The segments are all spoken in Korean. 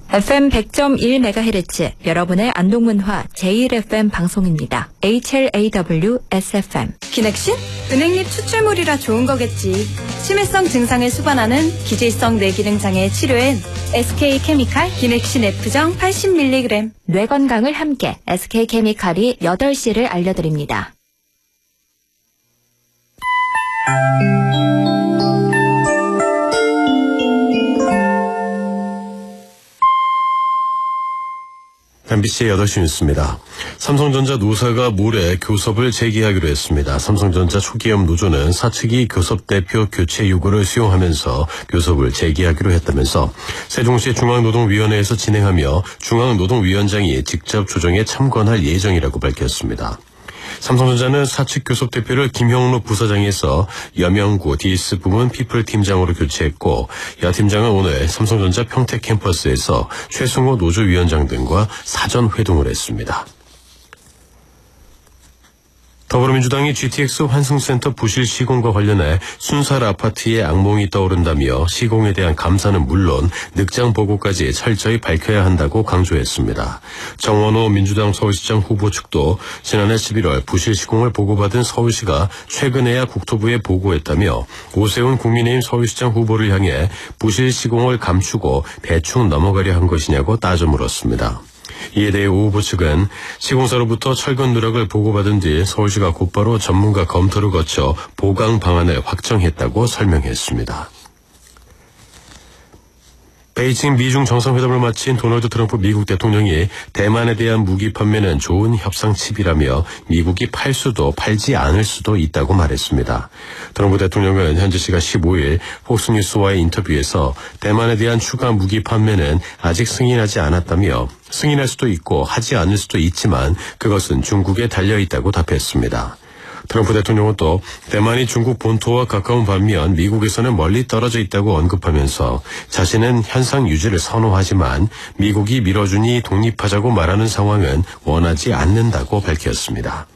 FM 100.1MHz 여러분의 안동문화 제1FM 방송입니다. HLAW SFM. 기넥신? 은행잎 추출물이라 좋은 거겠지. 치매성 증상을 수반하는 기질성 뇌기능장애 치료엔 SK케미칼 기넥신 F정 80mg. 뇌 건강을 함께 SK케미칼이 8시를 알려드립니다. MBC의 8시 뉴스입니다. 삼성전자 노사가 모레 교섭을 재개하기로 했습니다. 삼성전자 초기업 노조는 사측이 교섭 대표 교체 요구를 수용하면서 교섭을 재개하기로 했다면서 세종시 중앙노동위원회에서 진행하며 중앙노동위원장이 직접 조정에 참관할 예정이라고 밝혔습니다. 삼성전자는 사측 교섭 대표를 김형로 부사장에서 여명구 DS 부문 피플 팀장으로 교체했고, 여 팀장은 오늘 삼성전자 평택 캠퍼스에서 최승호 노조위원장 등과 사전 회동을 했습니다. 더불어민주당이 GTX 환승센터 부실 시공과 관련해 순살 아파트의 악몽이 떠오른다며 시공에 대한 감사는 물론 늑장 보고까지 철저히 밝혀야 한다고 강조했습니다. 정원호 민주당 서울시장 후보 측도 지난해 11월 부실 시공을 보고받은 서울시가 최근에야 국토부에 보고했다며 오세훈 국민의힘 서울시장 후보를 향해 부실 시공을 감추고 대충 넘어가려 한 것이냐고 따져 물었습니다. 이에 대해 오 후보 측은 시공사로부터 철근 누락을 보고받은 뒤 서울시가 곧바로 전문가 검토를 거쳐 보강 방안을 확정했다고 설명했습니다. 베이징 미중 정상회담을 마친 도널드 트럼프 미국 대통령이 대만에 대한 무기 판매는 좋은 협상칩이라며 미국이 팔 수도 팔지 않을 수도 있다고 말했습니다. 트럼프 대통령은 현지 시간 15일 폭스뉴스와의 인터뷰에서 대만에 대한 추가 무기 판매는 아직 승인하지 않았다며 승인할 수도 있고 하지 않을 수도 있지만 그것은 중국에 달려있다고 답했습니다. 트럼프 대통령은 또 대만이 중국 본토와 가까운 반면 미국에서는 멀리 떨어져 있다고 언급하면서 자신은 현상 유지를 선호하지만 미국이 밀어주니 독립하자고 말하는 상황은 원하지 않는다고 밝혔습니다.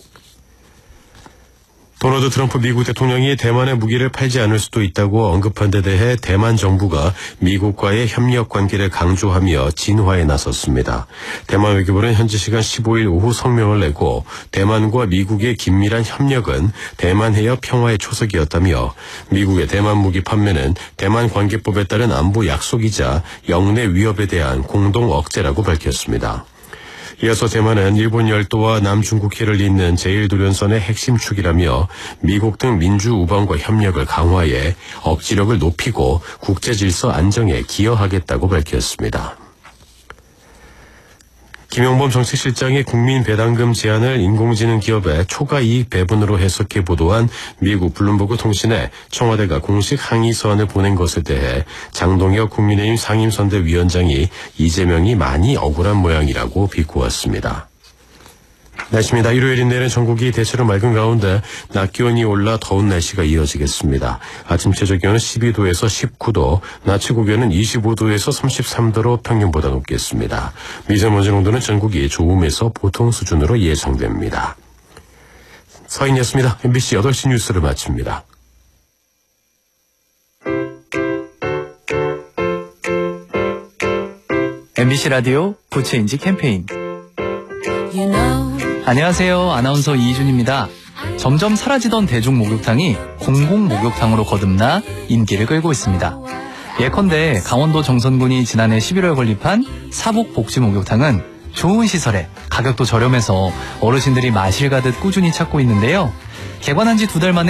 도널드 트럼프 미국 대통령이 대만에 무기를 팔지 않을 수도 있다고 언급한 데 대해 대만 정부가 미국과의 협력 관계를 강조하며 진화에 나섰습니다. 대만 외교부는 현지 시간 15일 오후 성명을 내고 대만과 미국의 긴밀한 협력은 대만 해협 평화의 초석이었다며 미국의 대만 무기 판매는 대만 관계법에 따른 안보 약속이자 영내 위협에 대한 공동 억제라고 밝혔습니다. 이어서 대만은 일본 열도와 남중국해를 잇는 제1도련선의 핵심 축이라며 미국 등 민주 우방과 협력을 강화해 억지력을 높이고 국제질서 안정에 기여하겠다고 밝혔습니다. 김용범 정책실장의 국민 배당금 제한을 인공지능 기업의 초과 이익 배분으로 해석해 보도한 미국 블룸버그 통신에 청와대가 공식 항의 서한을 보낸 것에 대해 장동혁 국민의힘 상임선대위원장이 이재명이 많이 억울한 모양이라고 비꼬았습니다. 날씨입니다. 일요일인데는 전국이 대체로 맑은 가운데 낮 기온이 올라 더운 날씨가 이어지겠습니다. 아침 최저 기온은 12도에서 19도, 낮 최고 기온은 25도에서 33도로 평년보다 높겠습니다. 미세먼지 농도는 전국이 좋음에서 보통 수준으로 예상됩니다. 서인이었습니다. MBC 8시 뉴스를 마칩니다. MBC 라디오 부채인지 캠페인. 안녕하세요. 아나운서 이희준입니다. 점점 사라지던 대중 목욕탕이 공공 목욕탕으로 거듭나 인기를 끌고 있습니다. 예컨대 강원도 정선군이 지난해 11월 건립한 사복 복지 목욕탕은 좋은 시설에 가격도 저렴해서 어르신들이 마실 가듯 꾸준히 찾고 있는데요. 개관한 지 2달 만에